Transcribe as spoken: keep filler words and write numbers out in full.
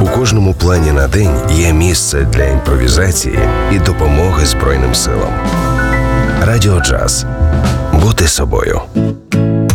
У кожному плані на день є місце для імпровізації і допомоги Збройним силам. Радіо Джаз. Бути собою.